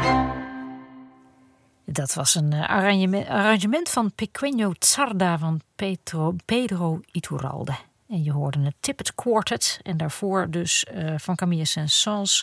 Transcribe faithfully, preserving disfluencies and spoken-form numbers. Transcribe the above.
Dat was een arrangement, arrangement van Pequeño Zarda van Pedro, Pedro Iturralde. En je hoorde het Tippett Quartet. En daarvoor dus uh, van Camille Saint-Saëns